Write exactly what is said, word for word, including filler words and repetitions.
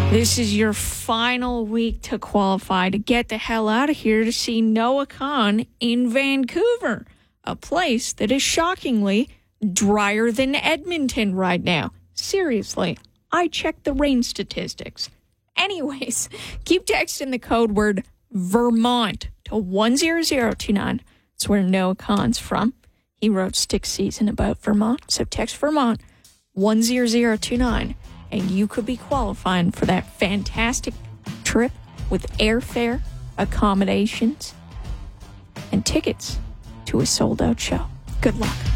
This is your final week to qualify to get the hell out of here to see Noah Kahan in Vancouver, a place that is shockingly drier than Edmonton right now. Seriously, I checked the rain statistics. Anyways, keep texting the code word Vermont to one zero zero two nine. That's where Noah Kahan's from. He wrote Stick Season about Vermont, so text Vermont one zero zero two nine. And you could be qualifying for that fantastic trip with airfare, accommodations, and tickets to a sold-out show. Good luck.